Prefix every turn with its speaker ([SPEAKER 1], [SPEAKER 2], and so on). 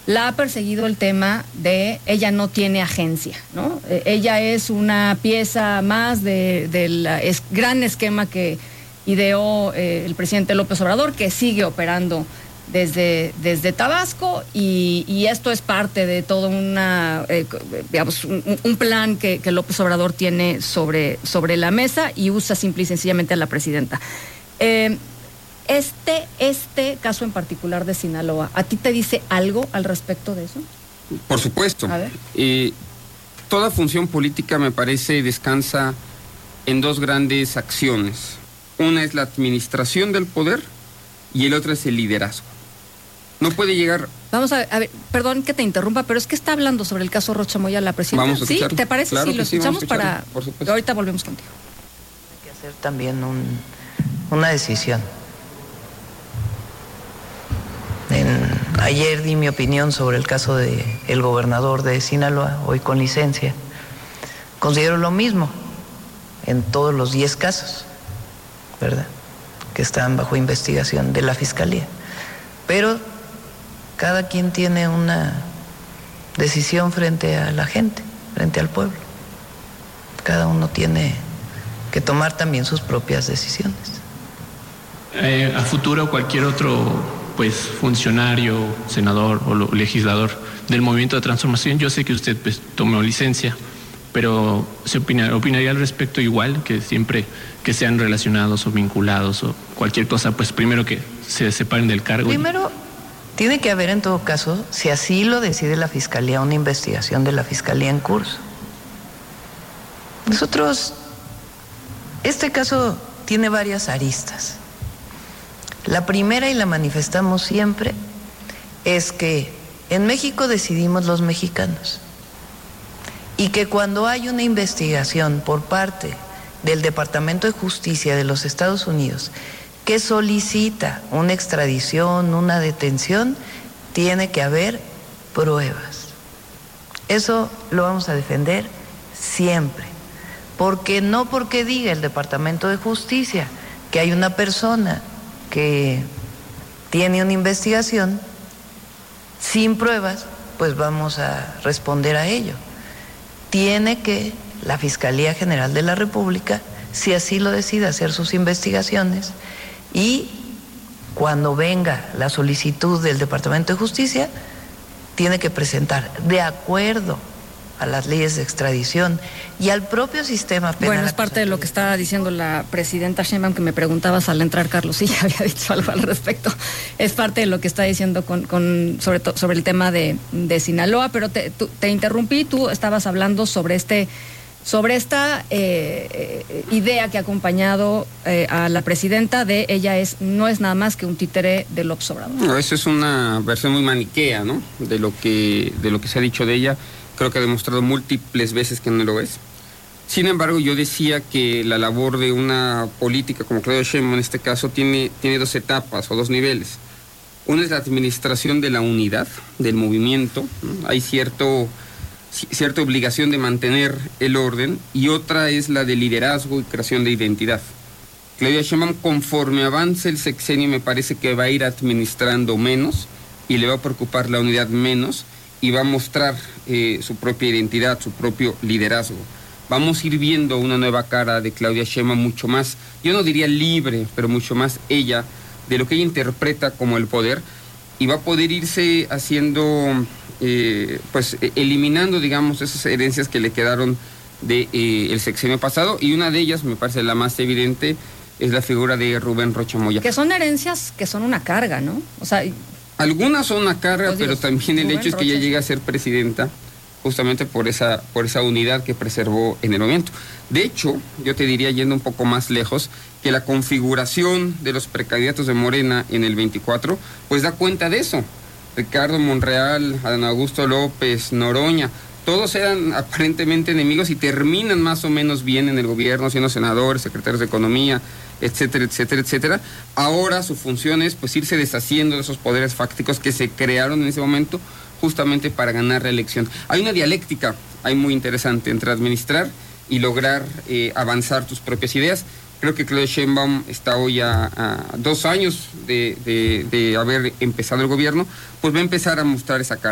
[SPEAKER 1] la ha perseguido el tema de ella no tiene agencia, ¿no? Ella es una pieza más del gran esquema que ideó el presidente López Obrador, que sigue operando desde Tabasco, y esto es parte de todo digamos, un plan que López Obrador tiene sobre la mesa, y usa simple y sencillamente a la presidenta. Este caso en particular de Sinaloa, ¿a ti te dice algo al respecto de eso?
[SPEAKER 2] Por supuesto.
[SPEAKER 1] A ver.
[SPEAKER 2] Toda función política, me parece, descansa en dos grandes acciones. Una es la administración del poder y el otro es el liderazgo. No puede llegar...
[SPEAKER 1] Vamos a ver, perdón que te interrumpa, pero es que está hablando sobre el caso Rocha Moya la presidenta.
[SPEAKER 2] Vamos a escucharlo.
[SPEAKER 1] ¿Sí? ¿Te parece?
[SPEAKER 2] Claro
[SPEAKER 1] si lo
[SPEAKER 2] sí,
[SPEAKER 1] escuchamos
[SPEAKER 2] para... Por supuesto.
[SPEAKER 1] Ahorita volvemos contigo.
[SPEAKER 3] Hay que hacer también una decisión. Ayer di mi opinión sobre el caso del gobernador de Sinaloa, hoy con licencia. Considero lo mismo en todos los 10 casos, ¿verdad?, que están bajo investigación de la Fiscalía. Pero cada quien tiene una decisión frente a la gente, frente al pueblo. Cada uno tiene que tomar también sus propias decisiones.
[SPEAKER 4] A futuro, cualquier otro funcionario, senador o legislador del Movimiento de Transformación, yo sé que usted tomó licencia, pero ¿se opinaría al respecto igual, que siempre que sean relacionados o vinculados o cualquier cosa, pues primero que se separen del cargo?
[SPEAKER 3] Primero, tiene que haber en todo caso, si así lo decide la Fiscalía, una investigación de la Fiscalía en curso. Nosotros, este caso tiene varias aristas. La primera, y la manifestamos siempre, es que en México decidimos los mexicanos, y que cuando hay una investigación por parte del Departamento de Justicia de los Estados Unidos que solicita una extradición, una detención, tiene que haber pruebas. Eso lo vamos a defender siempre, porque no porque diga el Departamento de Justicia que hay una persona que tiene una investigación sin pruebas, pues vamos a responder a ello. Tiene que la Fiscalía General de la República, si así lo decide, hacer sus investigaciones, y cuando venga la solicitud del Departamento de Justicia, tiene que presentar, de acuerdo a las leyes de extradición y al propio sistema penal.
[SPEAKER 1] Bueno, es parte de lo que estaba diciendo la presidenta Sheinbaum, que me preguntabas al entrar, Carlos, sí, ya había dicho algo al respecto. Es parte de lo que está diciendo sobre el tema de Sinaloa, pero te interrumpí, tú estabas hablando sobre esta idea que ha acompañado a la presidenta de ella no es nada más que un títere de López Obrador.
[SPEAKER 2] No, eso es una versión muy maniquea, ¿no?, de lo que se ha dicho de ella. Creo que ha demostrado múltiples veces que no lo es. Sin embargo, yo decía que la labor de una política como Claudia Sheinbaum en este caso tiene dos etapas o dos niveles. Una es la administración de la unidad, del movimiento, ¿no? Hay cierta obligación de mantener el orden, y otra es la de liderazgo y creación de identidad. Claudia Sheinbaum, conforme avance el sexenio, me parece que va a ir administrando menos y le va a preocupar la unidad menos, y va a mostrar su propia identidad, su propio liderazgo. Vamos a ir viendo una nueva cara de Claudia Sheinbaum, mucho más, yo no diría libre, pero mucho más ella, de lo que ella interpreta como el poder, y va a poder irse haciendo, eliminando, digamos, esas herencias que le quedaron del sexenio pasado, y una de ellas, me parece la más evidente, es la figura de Rubén Rocha Moya.
[SPEAKER 1] Que son herencias que son una carga, ¿no? O sea...
[SPEAKER 2] Algunas son una carga,
[SPEAKER 1] pues
[SPEAKER 2] pero también el hecho es que ella llega a ser presidenta justamente por esa unidad que preservó en el movimiento. De hecho, yo te diría, yendo un poco más lejos, que la configuración de los precandidatos de Morena en el 24, pues da cuenta de eso. Ricardo Monreal, Adán Augusto López, Noroña, todos eran aparentemente enemigos y terminan más o menos bien en el gobierno, siendo senadores, secretarios de Economía, etcétera, etcétera, etcétera. Ahora su función es pues irse deshaciendo de esos poderes fácticos que se crearon en ese momento justamente para ganar la elección. Hay una dialéctica ahí muy interesante entre administrar y lograr avanzar tus propias ideas. Creo que Claudia Sheinbaum está hoy a 2 años de haber empezado el gobierno, pues va a empezar a mostrar esa cara.